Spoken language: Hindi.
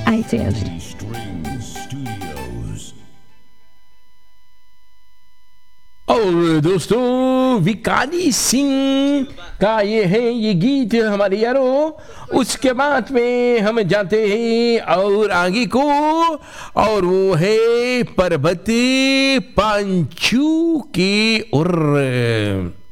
आइए जी। और दोस्तों विकानी सिंह का ये गीत हमारे यारों, उसके बाद में हम जाते हैं और आगे को, और वो है पर्वत पांचू की ओर।